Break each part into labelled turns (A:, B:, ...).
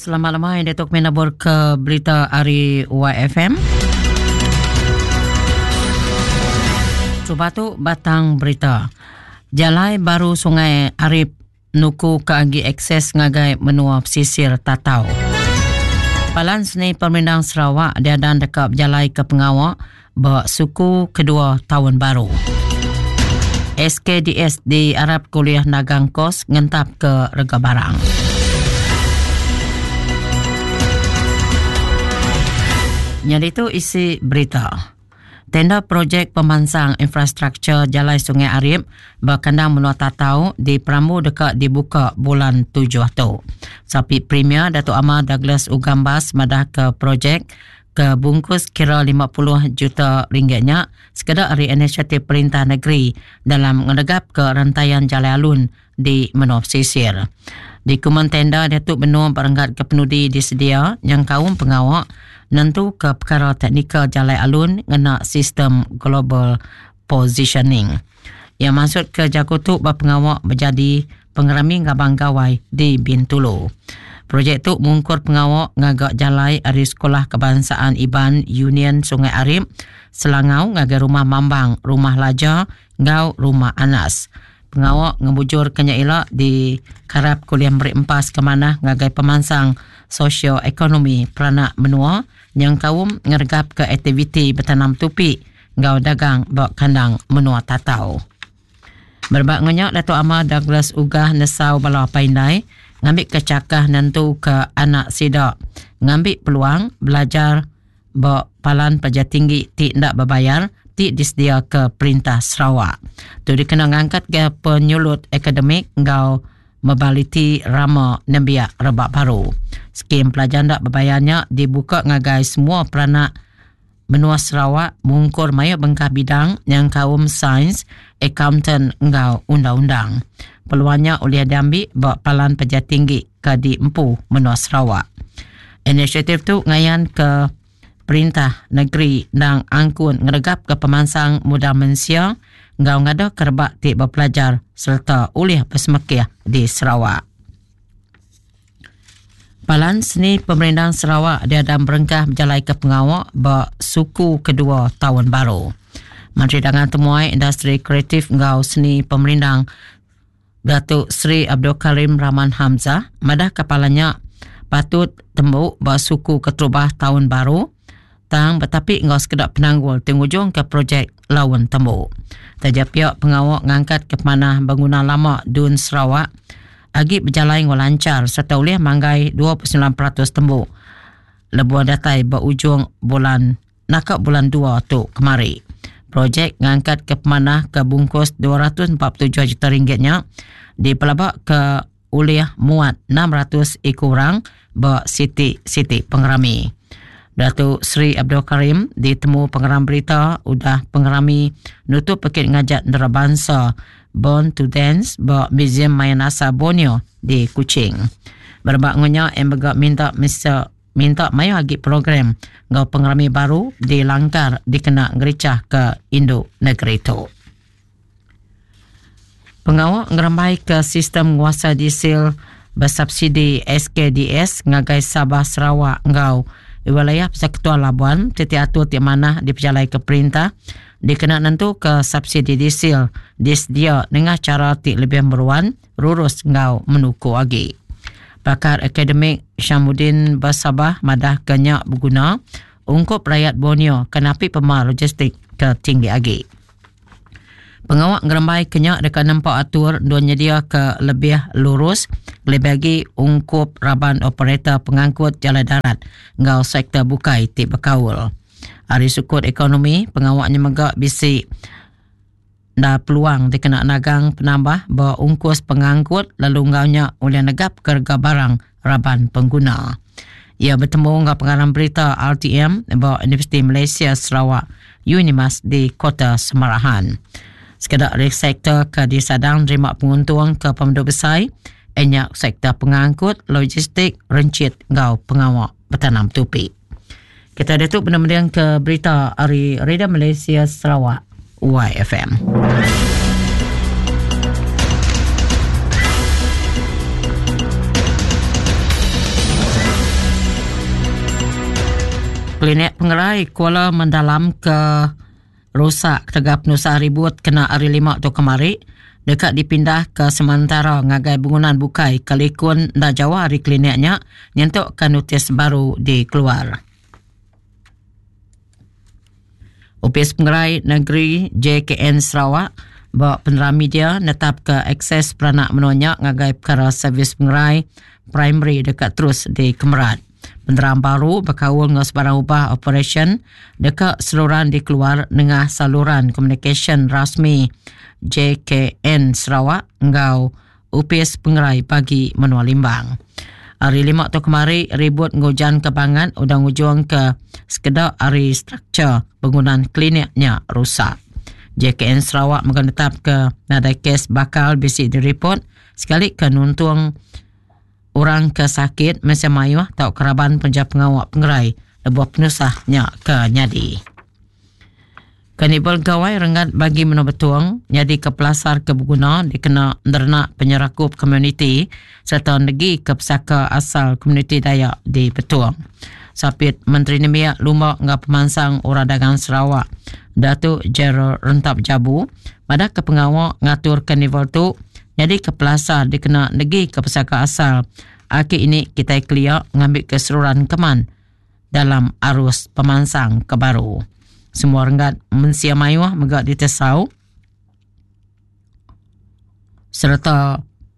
A: Selamat malam, Datuk menabur ke berita hari YFM. Cuba tu batang berita. Jalai baru Sungai Arif nuku keagi akses ngagai menua pesisir Tatau. Palan seni Pemerintah Sarawak diadan dekat jalai ke pengawak bersuku kedua tahun baru. SKDS di Arab Kuliah Nagang Kos ngentap ke rega barang. Yang itu isi berita. Tenda projek pemansang infrastruktur Jalai Sungai Arif berkandang menua Tatau di Pramu dekat dibuka bulan 7 tu. Sapi Premier Datuk Amar Douglas Ugambas madah ke projek ke bungkus kira 50 juta ringgitnya sekedar hari inisiatif Perintah Negeri dalam menegap ke rantaian Jalai Alun di menua pesisir. Di kuman tenda Datuk Benua Perenggat Kepenudi disedia yang kaum pengawak nentu ke perkara teknikal Jalai Alun ngena sistem global positioning. Yang masuk ke Jakutuk berpengawak menjadi pengerami ngabang gawai di Bintulu. Projek tu mengungkur pengawak ngagak Jalai dari Sekolah Kebangsaan Iban Union Sungai Arif, Selangau ngagai Rumah Mambang, Rumah Laja, ngau Rumah Anas. Pengawak ngebujur kenyaila di Karab Kuliah Merik Empas kemanah ngagai pemansang sosioekonomi peranak menua yang kaum ngergap ke aktiviti bertanam tupi ngau dagang bak kandang menua Tatau. Berbaknya Datuk Amar Douglas Ugah Nesau Bala Paindai ngambil kecakah nentu ke anak sidak ngambil peluang belajar bak palan pelajar tinggi tidak berbayar ti disedia ke Perintah Sarawak. Tu dikena ngangkat ke penyulut akademik ngau mobiliti rama nembiak rebak baru. Skim pelajar tak berbayarnya dibuka ngagai semua peranak menua Sarawak mengungkur maya bengkah bidang yang kaum sains, accountant ngau undang-undang. Peluangnya boleh diambil bawa palan pejabat tinggi ke di Empu menua Sarawak. Inisiatif tu ngayan ke Perintah Negeri dan angkun ngeregap ke pemansang muda mensia ngau ngada kerbak ti berpelajar serta ulih bersemekiah di Sarawak. Palan seni Pemerintah Sarawak diadam berengkah berjalai ke pengawak bersuku kedua tahun baru. Menteri Dagang Temuai Industri Kreatif ngau seni Pemerintah Datuk Seri Abdul Karim Rahman Hamzah madah kepalanya patut tembuk bersuku keterubah tahun baru tang tetapi ngau sekedar penanggul tengujung ke projek lawan tembuk. Tajak pihak pengawak ngangkat ke mana bangunan lama Dun Sarawak agi berjalan dengan lancar serta boleh manggai 29% tembuk. Lebuan datai berujung bulan 2 tu kemari. Projek ngangkat ke pemanah ke bungkus 247 juta ringgitnya di pelabak ke uliah muat 600 ekor orang bersiti-siti pengerami. Datuk Seri Abdul Karim ditemu pengeram berita udah pengerami nutup pekit ngajak nerabangsa Born to Dance ba Museum Mayanasa Borneo di Kuching. Berbaknya yang bergak minta mayu agi program ngau pengerami baru di Langkar dikena ngericah ke Indo negeri itu. Pengawak ngerambai ke sistem nguasa diesel bersubsidi SKDS ngagai Sabah Sarawak ngau wilayah Persekutuan Labuan titik atur ti mana diperjalai ke perintah dikena nentu ke subsidi diesel disdia dengan cara ti lebih meruan rurus ngau menuku lagi. Pakar akademik Syamuddin Basabah madah kenyak berguna ungkup rakyat Borneo kenapi pemar logistik ke tinggi lagi. Pengawak ngerambai kenyak dekat nampak atur dua nyedia ke lebih lurus lebih lagi ungkup raban operator pengangkut jalan darat ngau sektor bukai ti berkaul. Hari sukut ekonomi pengawaknya megak bisi dah peluang dikena nagang penambah bahawa ungkus pengangkut lalu ngaunya oleh negap kerga barang raban pengguna. Ia bertemu dengan pengarang berita RTM bahawa Universiti Malaysia Sarawak Unimas di Kota Semarahan. Sekedar dari sektor ke disadang terima penguntung ke pemedu besar, enyak sektor pengangkut, logistik, rencit ngau pengawak bertanam tupi. Kita datuk benar-benar ke berita hari Radio Malaysia Sarawak YFM. Klinik pengerai Kuala mendalam ke rosak tegap Nusa ribut kena hari 5 tu kemari dekat dipindah ke sementara ngagai bangunan bukai Kalikun dah Jawa hari kliniknya nyentuk ke notis baru dikeluar. Opis Pengerai Negeri JKN Sarawak bawa penerami dia netap ke akses peranak menonyak ngagai perkara servis pengerai primary dekat terus di Kemerat. Penderam baru berkawal dengan sebarang ubah operation dekat saluran dikeluar dengan saluran komunikasi rasmi JKN Sarawak ngau Upis Pengerai bagi menua limbang. Hari 5 tu kemari ribut ngujan kebangan udang ujung ke sekedar hari struktur bangunan kliniknya rusak. JKN Sarawak mengetap ke nada kes bakal bisi direport sekali ke nuntung orang ke sakit Malaysia Mayuh tau keraban penjab pengawak pengerai lebuh penusahnya ke nyadi. Kanibal gawai rengat bagi menua betuang nyadi ke pelasar ke berguna dikena dernak penyerakup komuniti serta negi ke pesaka asal komuniti Dayak di Betuang. Sapit Menteri Nemiak Lumba ngah pemansang orang dagang Sarawak Datuk Jero Rentap Jabu pada ke pengawak ngatur kanibal tu jadi ke pelasar dikena negi ke pesaka asal. Akhir ini kita clear ngambil keseluruhan keman dalam arus pemansang ke baru. Semua rengat Mensia Mayuh megak ditesau serta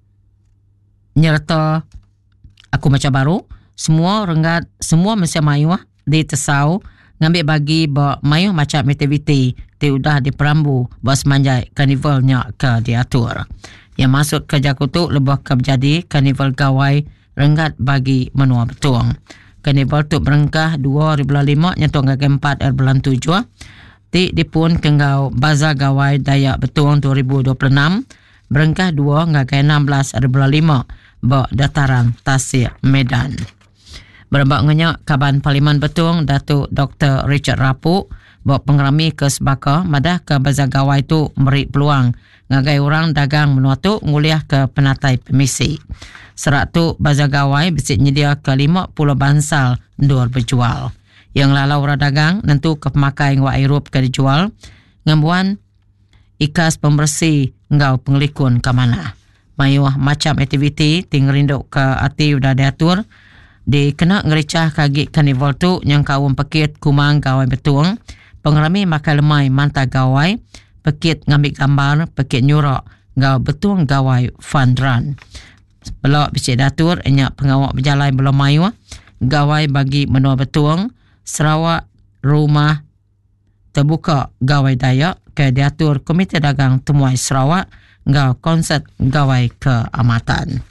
A: nyerta aku macam baru semua Mensia Mayuh ditesau ngambil bagi bawa Mayuh macam aktiviti udah diperambu bawa semanjai karnivalnya ke diatur. Yang masuk ke Jakutu lebih ke menjadi karnival gawai rengat bagi menua Betuang. Karnival tu berengkah 2005 nyentuh ke 4 bulan 7. Ti dipun kenggau Bazar Gawai Dayak Betuang 2026 berengkah 2 ke 16 bulan 5 bak dataran Tasik Medan. Berembak ngenyak Kaban Parlimen Betuang Datuk Dr. Richard Rapu bak pengerami ke sebaka madah ke Bazar Gawai tu beri peluang ngagai orang dagang menua tu nguliah ke penatai permisi. Serat tu Bazar Gawai bisik nyedia ke 50 bansal ndur berjual. Yang lalau orang dagang nentu ke pemakai ngwa Europe ke dijual. Ngambuan ikas pembersih ngau pengelikun ke mana. Mayuh macam aktiviti ting rinduk ke ati udah diatur. Di kena ngericah kagi karnival tu yang kawum pekit kumang gawai Betuang. Pengerami makai lemai mantah gawai. Pekit ngambil gambar, pekit nyurak ngau Betuang gawai fun run. Belok bisik datur, enyak pengawak berjalan belum Mayuh, gawai bagi menua Betuang, Sarawak rumah terbuka gawai Dayak ke diatur Komite Dagang Temuai Sarawak, ngau konsert gawai keamatan.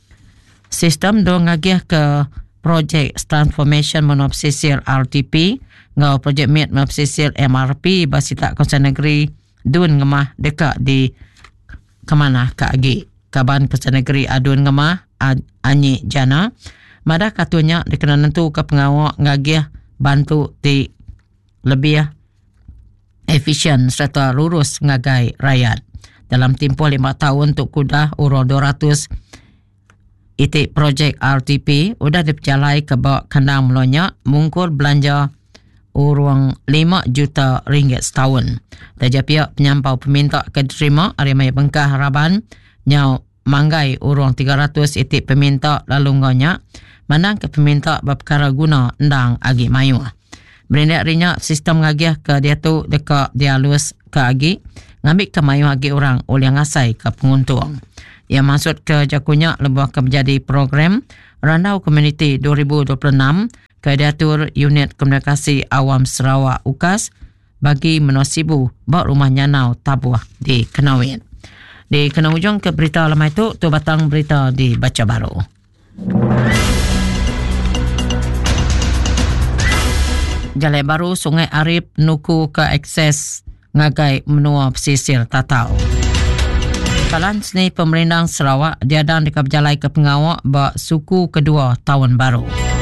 A: Sistem do ngagih ke projek transformation menua pesisir RTP, ngau projek mit menua pesisir MRP, basita Kawasan Negeri Dun Ngemah dekat di kemana ke agi. Kaban Kawasan Negeri Adun Ngemah Anyi Jana madah katunya dikena nentu ke pengawak ngagih bantu di lebih efisien serta lurus ngagai rakyat. Dalam tempoh 5 tahun untuk kudah urul 200 itik projek RTP udah diperjalai ke bawah kandang melonyak mungkur belanja urang 5 juta ringgit setahun. Daja pihak penyampau peminta ke terima Arimai Bengkah Raban nyau manggai urang 300 itik peminta lalu ngonyak manang ke peminta berperkara guna endang agi Mayuh. Berindak rinyak sistem ngagih ke dia tu dekat dialus ke agi ngambil ke Mayuh agi orang oleh ngasai ke penguntung. Yang maksud ke jakunya lebih ke menjadi program Randau Komuniti 2026 ke diatur Unit Komunikasi Awam Sarawak UKAS bagi menosibu bak rumah nyanau tabuah di Kenawin. Di kena ujung ke berita lama itu, tu batang berita dibaca baru. Jalai baru Sungai Arif nuku ke akses ngagai menua pesisir Tatau. Kalan seni pemerintah Sarawak diadang dekat berjalai ke pengawak bak suku kedua tahun baru.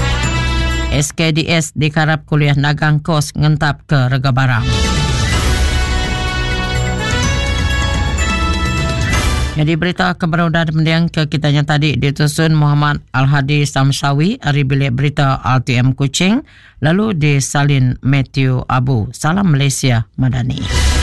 A: SKDS dikarap kuliah nagang kos ngentap ke rega barang. Jadi berita keberadaan mendiang ke kita yang tadi ditusun Muhammad Al-Hadi Samsawi dari bilik berita RTM Kuching, lalu disalin Matthew Abu. Salam Malaysia Madani.